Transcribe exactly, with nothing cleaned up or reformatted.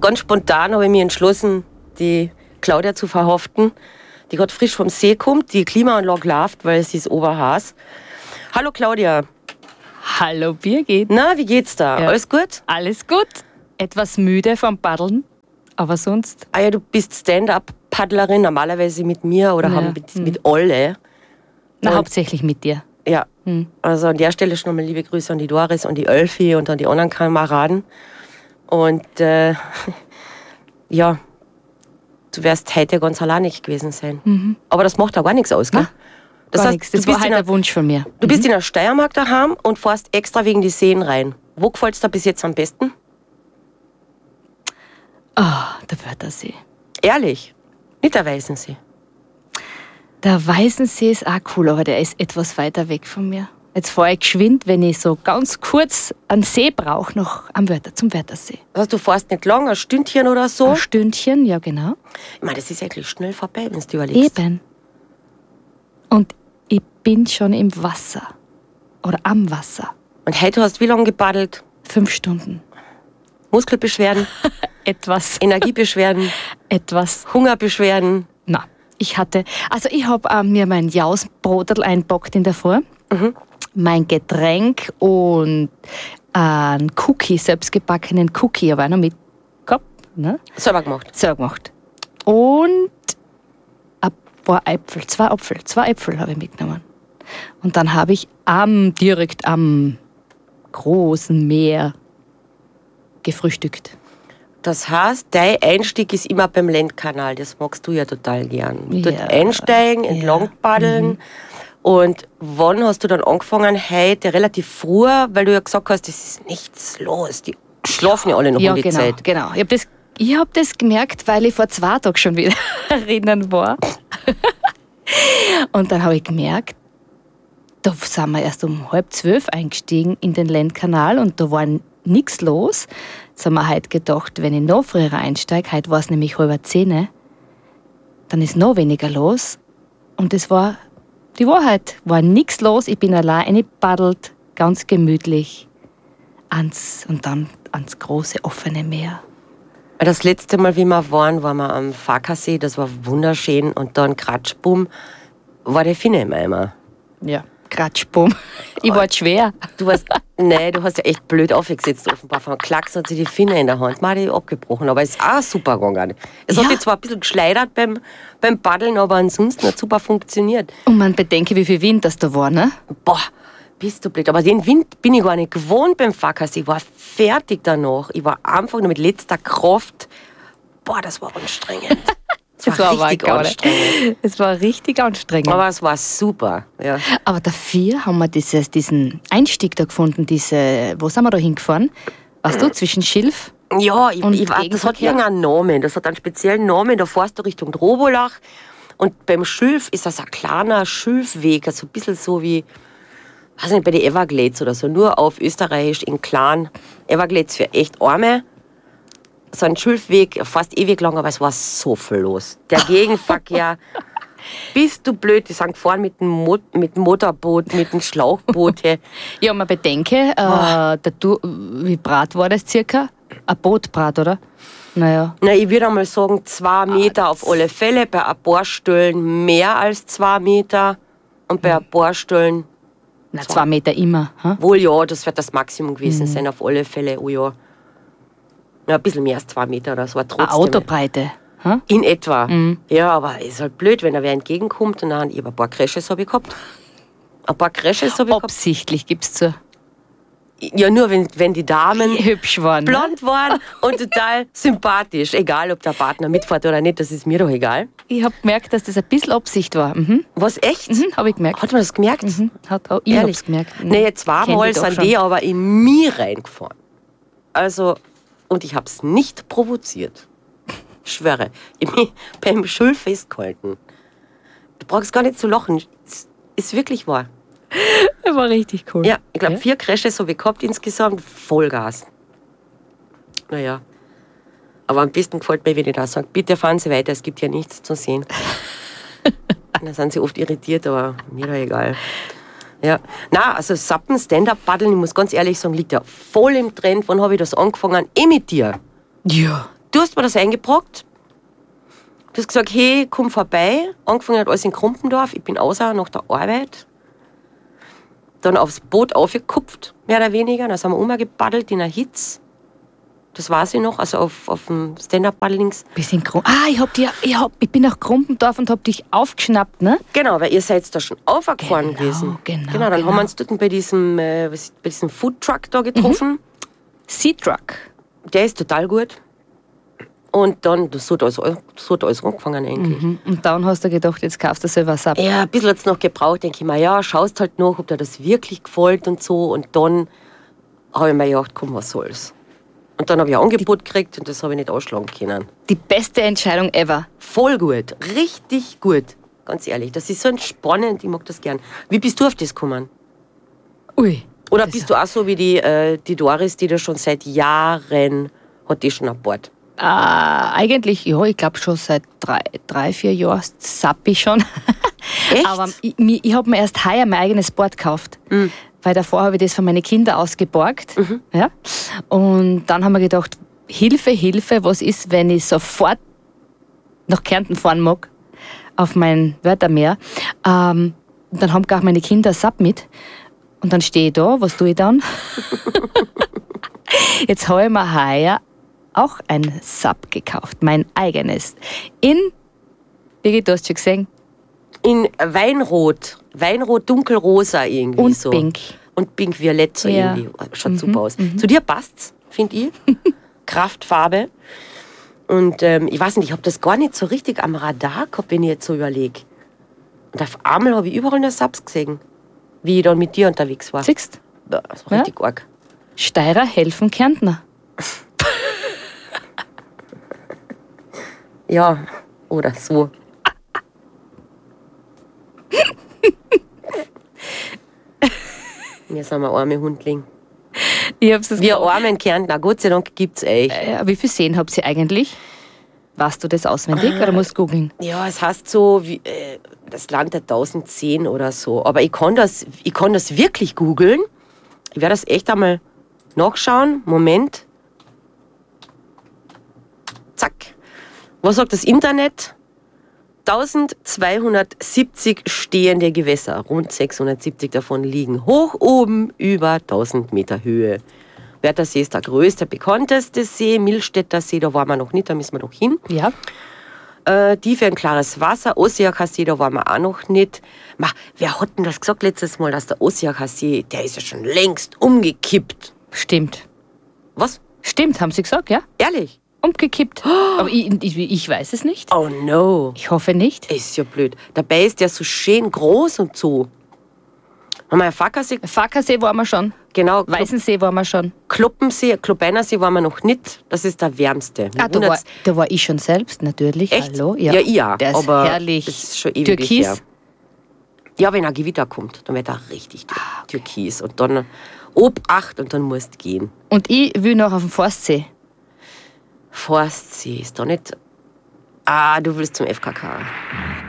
ganz spontan habe ich mich entschlossen, die Claudia zu verhaften, die gerade frisch vom See kommt, die Klimaanlage läuft, weil es ist oberheiß. Hallo Claudia. Hallo Birgit. Na, wie geht's da? Ja. Alles gut? Alles gut. Etwas müde vom Paddeln, aber sonst... Ah ja, du bist Stand-up-Paddlerin, normalerweise mit mir oder Ja. haben mit, Hm. mit alle. Na, Und- hauptsächlich mit dir. Ja, Hm. also an der Stelle schon mal liebe Grüße an die Doris und die Ölfi und an die anderen Kameraden. Und äh, ja, du wärst heute ganz alleinig gewesen sein. Mhm. Aber das macht auch gar nichts aus, gell? Na, Gar nichts. Das du war bist, halt in ein der, Wunsch von mir. du bist in der Steiermark daheim und fährst extra wegen die Seen rein. Wo gefällt es dir bis jetzt am besten? Ah, der Wörthersee. Ehrlich, nicht der Weißensee. Der Weißensee ist auch cool, aber der ist etwas weiter weg von mir. Jetzt fahre ich geschwind, wenn ich so ganz kurz einen See brauche, noch am Wörther, zum Wörthersee. Also du fährst nicht lang, ein Stündchen oder so. Ein Stündchen, ja genau. Ich meine, das ist eigentlich schnell vorbei, wenn du überlegst. Eben. Und ich bin schon im Wasser. Oder am Wasser. Und heute hast du wie lange gepaddelt? Fünf Stunden. Muskelbeschwerden, Etwas. Energiebeschwerden, Etwas. Hungerbeschwerden. Na, ich hatte, also ich habe ähm, mir mein Jausbrotel einpackt in der Früh, Mhm. mein Getränk und einen Cookie, selbstgebackenen Cookie, habe ich noch mitgehabt, ne? Selber gemacht. Selber gemacht. Und ein paar Äpfel, zwei Äpfel, zwei Äpfel habe ich mitgenommen. Und dann habe ich am, direkt am großen Meer gefrühstückt. Das heißt, dein Einstieg ist immer beim Lendkanal. Das magst du ja total gern. Dort Ja. einsteigen, entlang paddeln. Mhm. Und wann hast du dann angefangen? Heute relativ früh, weil du ja gesagt hast, es ist nichts los. Die schlafen ja alle noch Ja, um die genau, Zeit. genau. Ich habe das, ich hab das gemerkt, weil ich vor zwei Tagen schon wieder erinnern war. Und dann habe ich gemerkt, da sind wir erst um halb zwölf eingestiegen in den Lendkanal und da war nichts los. Jetzt haben wir heute gedacht, wenn ich noch früher einsteige, heute war es nämlich halb zehn, dann ist noch weniger los. Und es war die Wahrheit. War nichts los, ich bin allein eingepaddelt, ganz gemütlich ans, und dann ans große offene Meer. Das letzte Mal, wie wir waren, waren wir am Farkasee. Das war wunderschön. Und dann Kratschbumm war der Finne im Eimer. Ja, Kratschbumm. Ich war schwer. Du warst, nein, du hast ja echt blöd aufgesetzt, offenbar. Von Klacks hat sie die Finne in der Hand. Man hat die abgebrochen, aber es ist auch super gegangen. Es Ja. hat dich zwar ein bisschen geschleudert beim, beim Paddeln, aber ansonsten hat super funktioniert. Und man bedenke, wie viel Wind das da war, ne? Boah, bist du blöd. Aber den Wind bin ich gar nicht gewohnt beim Farkasee. Ich war fertig danach. Ich war einfach nur mit letzter Kraft. Boah, das war anstrengend. Das war, aber richtig geil. anstrengend. Es war richtig anstrengend. Aber, Aber es war super. Ja. Aber dafür haben wir dieses, diesen Einstieg da gefunden, diese, wo sind wir da hingefahren? Weißt du, zwischen Schilf? Ja, ich, Und ich weiß, das hat Gegenverkehr? irgendeinen Namen. Das hat einen speziellen Namen. Da fährst du Richtung Drobolach. Und beim Schilf ist das ein kleiner Schilfweg. Also ein bisschen so wie, weiß nicht, bei den Everglades oder so. Nur auf Österreichisch in klein. Everglades für echt Arme. So ein Schilfweg, fast ewig lang, aber es war so viel los. Der Gegenverkehr. Bist du blöd? Die sind gefahren mit dem, Mo mit dem Motorboot, mit dem Schlauchboot. Hey. Ja, man bedenke, äh, der Du- wie breit war das circa? Ein Bootbrat, oder? Naja. Na, ich würde einmal sagen, zwei Meter auf alle Fälle. Bei ein paar Stellen mehr als zwei Meter. Und bei ein paar Stellen, Na, zwei Meter immer. Hm? wohl ja, das wird das Maximum gewesen sein, auf alle Fälle. Oh ja. Ja, ein bisschen mehr als zwei Meter oder so. Aber Eine trotzdem. Autobreite. Hm? In etwa. Ja, aber ist halt blöd, wenn da wer entgegenkommt. Und dann, ich hab ein paar Crashes habe ich gehabt. Ein paar Crashes habe ich gehabt. Absichtlich gibt's zu. Ja, nur wenn, wenn die Damen Hübsch waren. Ne? blond waren und total sympathisch. Egal, ob der Partner mitfährt oder nicht, das ist mir doch egal. Ich habe gemerkt, dass das ein bisschen Absicht war. Mhm. Was, echt? Mhm, habe ich gemerkt. Hat man das gemerkt? Mhm. Hat auch ich Ehrlich? hab's gemerkt. Mhm. Nee, zweimal Kennt ihr doch sind schon. die aber in mich reingefahren. Also, und ich habe es nicht provoziert. Ich schwöre. Ich hab mich beim Schul festgehalten. Du brauchst gar nicht zu lachen. Es ist wirklich wahr. Das war richtig cool. Ja, ich glaube, Ja. vier Crashes habe ich gehabt insgesamt. Vollgas. Naja. Aber am besten gefällt mir, wenn ich da sage, bitte fahren Sie weiter, es gibt hier nichts zu sehen. Da sind sie oft irritiert, aber mir doch egal. Ja. Na, also Sappen, Stand-Up-Paddeln, ich muss ganz ehrlich sagen, liegt ja voll im Trend. Wann habe ich das angefangen? Eh mit dir. Ja, Du hast mir das eingebrockt. Du hast gesagt, hey, komm vorbei. Angefangen hat alles in Krumpendorf. Ich bin außer nach der Arbeit. Dann aufs Boot aufgekupft, mehr oder weniger. Dann sind wir umgepaddelt in der Hitze. Das weiß ich noch, also auf, auf dem Stand-Up-Paddlings. Bisschen Grum- ah, ich, hab dir, ich, hab, ich bin nach Krumpendorf und hab dich aufgeschnappt, ne? Genau, weil ihr seid da schon aufgefahren Genau, gewesen. genau, Genau, dann genau. haben wir uns dort bei diesem, äh, was- bei diesem Foodtruck da getroffen. Mhm. Sea-Truck. Der ist total gut. Und dann, das hat alles, das hat alles angefangen eigentlich. Mhm. Und dann hast du gedacht, jetzt kaufst du selber was ab. Ja, ein bisschen hat es noch gebraucht. Denke ich mir, ja, schaust halt noch, ob dir das wirklich gefällt und so. Und dann habe ich mir gedacht, komm, was soll's. Und dann habe ich ein Angebot gekriegt und das habe ich nicht ausschlagen können. Die beste Entscheidung ever. Voll gut, richtig gut. Ganz ehrlich, das ist so entspannend, ich mag das gern. Wie bist du auf das gekommen? Ui. Oder Das bist du auch so wie die, äh, die Doris, die da schon seit Jahren, hat die schon an Bord? Äh, eigentlich, ja, ich glaube schon seit drei, drei vier Jahren sapp ich schon. Echt? Aber ich, ich, ich habe mir erst heuer mein eigenes Board gekauft. Mhm. Weil davor habe ich das von meinen Kindern ausgeborgt. Mhm. Ja? Und dann haben wir gedacht, Hilfe, Hilfe, was ist, wenn ich sofort nach Kärnten fahren mag, auf mein Wörtermeer. Ähm, dann haben auch meine Kinder Sub mit. Und dann stehe ich da, was tue ich dann? Jetzt habe ich mir heuer auch ein Sub gekauft, mein eigenes. In, Birgit, du hast schon gesehen, In Weinrot, Weinrot, dunkelrosa irgendwie und so. pink. Und pink-violett so Ja. irgendwie. Schaut super aus. Zu dir passt's, finde ich. Kraftfarbe. Und ähm, ich weiß nicht, ich habe das gar nicht so richtig am Radar gehabt, wenn ich jetzt so überlege. Und auf einmal habe ich überall nur Subs gesehen, wie ich dann mit dir unterwegs war. Siehst Ja, das war richtig arg. Steirer helfen Kärntner. Ja, oder so. Wir sind ein arme Hundling. Ich hab's das Wir armen Kärntner, Gott sei Dank gibt's euch. Äh, wie viel Seen habt ihr eigentlich? Weißt du das auswendig oder musst du googeln? Ja, es heißt so, wie, äh, das Land der tausend Seen oder so. Aber ich kann das, ich kann das wirklich googeln. Ich werde das echt einmal nachschauen. Moment. Zack. Was sagt das Internet? eintausendzweihundertsiebzig stehende Gewässer. Rund sechshundertsiebzig davon liegen hoch oben über tausend Meter Höhe. Wörthersee ist der größte, bekannteste See. Millstätter See, da waren wir noch nicht, da müssen wir noch hin. Ja. Äh, Tiefe und klares Wasser. Ossiacher See, da waren wir auch noch nicht. Ma, wer hat denn das gesagt letztes Mal, dass der Ossiacher See, der ist ja schon längst umgekippt. Stimmt. Was? Stimmt, haben sie gesagt, ja? Ehrlich? Umgekippt. Aber ich, ich, ich weiß es nicht. Oh no. Ich hoffe nicht. Ist ja blöd. Dabei ist der so schön groß und so. Haben wir einen Fackersee? Fackersee waren wir schon. Genau. Weißensee waren wir schon. Kloppensee, Klopeinersee waren wir noch nicht. Das ist der wärmste. Ah, da, war, da war ich schon selbst, natürlich. Echt? Hallo? Ja, ich auch. Der ist aber herrlich. Das ist schon ewig Türkis. her. Ja, wenn ein Gewitter kommt, dann wird er richtig türkis. Und dann Obacht und dann musst du gehen. Und ich will noch auf den Forstsee. Forstsee ist doch nicht... Ah, du willst zum F K K.